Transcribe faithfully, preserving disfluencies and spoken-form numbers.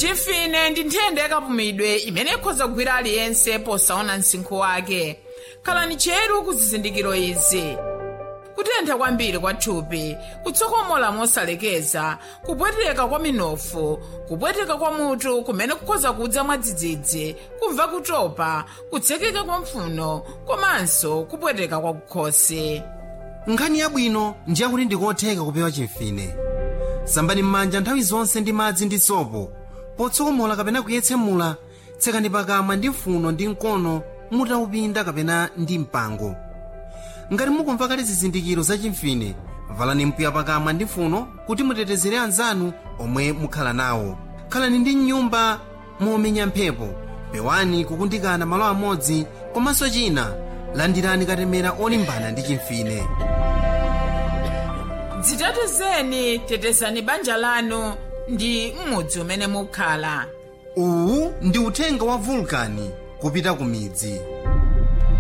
chimfine ndi nthenda yakapumidwe imene ikhoza kugwira aliyense posaona msinkhu wake. khalani cheru ku zizindikiro izi: kutentha kwambiri kwa thupi, kutsokomola mosalekeza, kupweteka kwa minofu, kupweteka kwa mutu kumene kukhoza kudza mwadzidzidzi, kumva kutopa, kutsekeka kwa mphuno, komanso kupweteka kwa kukhosi. nkhani yabwino ndiye kuti ndikotheka kupewa chimfine. sambani m'manja nthawi zonse ndi madzi ndi sopo. potsokomola kapena kuyetsemula, tsekani pakamwa ndi mphuno ndi mkono mutaupinda kapena ndi mpango. ngati mukumva kale zizindikiro za chimfine, valani mpiya pakamwa ndi mphuno kuti mutetezere anzanu omwe mukhala nawo. khalani ndi nyumba momenya mphepo, pewani kukundikana malo amodzi, komanso china landirani katemera olimbana ndi chimfine. dzitetezeni, tetezani banja lanu ndi m'mudzi umene mukhala. uwu ndi uthenga wa vulkani kupita ku midzi.